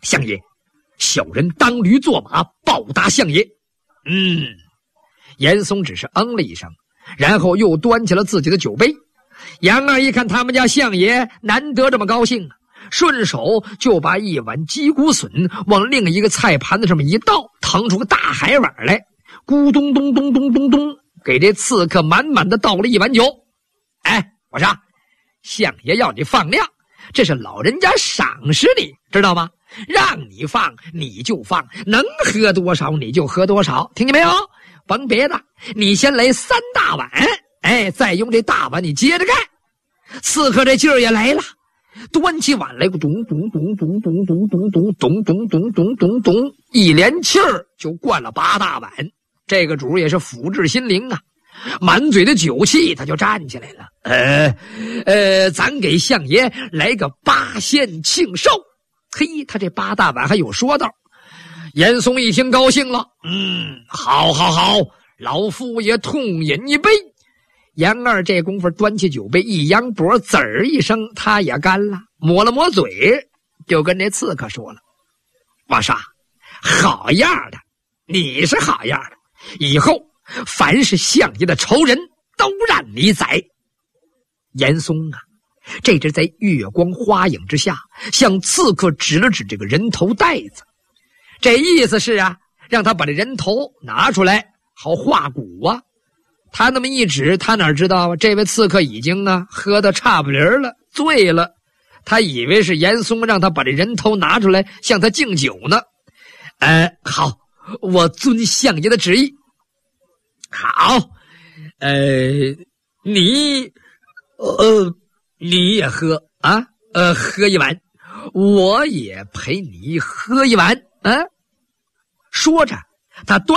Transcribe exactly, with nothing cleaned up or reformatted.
相爷，小人当驴坐马报答相爷。嗯，严嵩只是嗯了一声，然后又端起了自己的酒杯。杨二一看他们家相爷难得这么高兴，顺手就把一碗鸡骨笋往另一个菜盘子上面一倒，腾出个大海碗来，咕咚咚咚咚咚咚，给这刺客满满的倒了一碗酒。哎，我说相爷要你放量，这是老人家赏识你，知道吗？让你放你就放，能喝多少你就喝多少，听见没有？甭别的，你先来三大碗，哎，再用这大碗你接着干。刺客这劲儿也来了，端起碗来，咚咚咚咚咚咚咚咚咚咚咚咚咚咚，一连气儿就灌了八大碗。这个主也是福至心灵啊，满嘴的酒气，他就站起来了。呃呃，咱给相爷来个八仙庆寿。嘿，他这八大碗还有说道。严嵩一听高兴了，嗯，好好好，老夫也痛饮一杯。杨二这功夫端起酒杯一扬脖，滋儿一声，他也干了，抹了抹嘴，就跟这刺客说了：我说好样的，你是好样的，以后凡是相爷的仇人都让你宰。严嵩啊，这只在月光花影之下向刺客指了指这个人头袋子，这意思是啊，让他把这人头拿出来好化骨啊。他那么一指，他哪知道啊，这位刺客已经啊喝得差不离了，醉了，他以为是严嵩让他把这人头拿出来向他敬酒呢。呃，好，我遵相爷的旨意。好，呃，你呃你也喝啊，呃喝一碗，我也陪你喝一碗啊。说着他端